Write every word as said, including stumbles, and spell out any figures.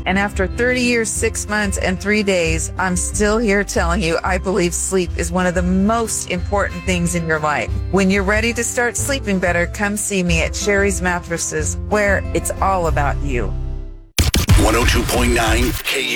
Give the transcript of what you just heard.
And after thirty years, six months, and three days, I'm still here telling you I believe sleep is one of the most important things in your life. When you're ready to start sleeping better, come see me at Sherry's Mattresses, where it's all about you. one oh two point nine K U